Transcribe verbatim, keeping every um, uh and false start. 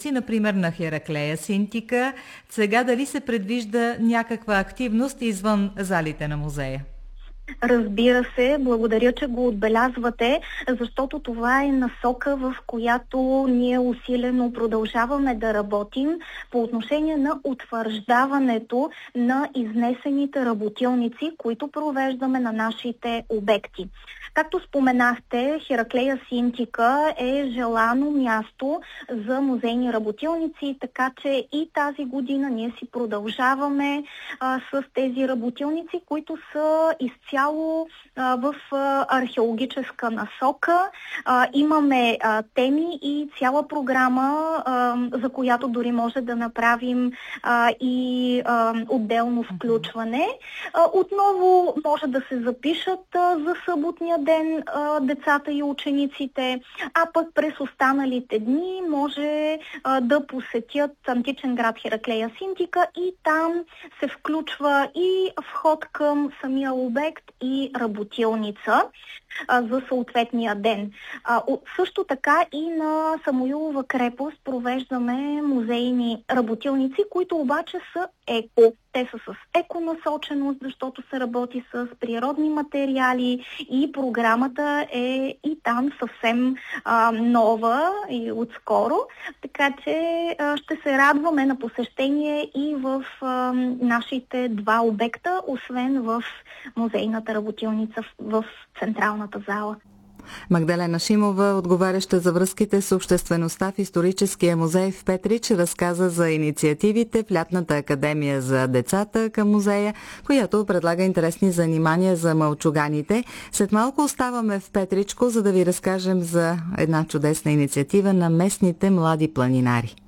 работилници, например на Хераклея Синтика. Сега дали се предвижда някаква активност извън залите на музея? Разбира се, благодаря, че го отбелязвате, защото това е насока, в която ние усилено продължаваме да работим по отношение на утвърждаването на изнесените работилници, които провеждаме на нашите обекти. Както споменахте, Хераклея Синтика е желано място за музейни работилници, така че и тази година ние си продължаваме а, с тези работилници, които са изцяло а, в а, археологическа насока. А, имаме а, теми и цяла програма, а, за която дори може да направим а, и а, отделно включване. А, отново може да се запишат а, за съботния ден а, децата и учениците, а пък през останалите дни може а, да посетят античен град Хераклея Синтика и там се включва и вход към самия обект и работилница а, за съответния ден. А, от, също така и на Самуилова крепост провеждаме музейни работилници, които обаче са еко. Те са с еконасоченост, защото се работи с природни материали и програмата е и там съвсем а, нова и отскоро. Така че а, ще се радваме на посещение и в а, нашите два обекта, освен в музейната работилница в централната зала. Магдалена Шимова, отговаряща за връзките с обществеността в Историческия музей в Петрич, разказа за инициативите в Лятната академия за децата към музея, която предлага интересни занимания за мълчуганите. След малко оставаме в Петричко, за да ви разкажем за една чудесна инициатива на местните млади планинари.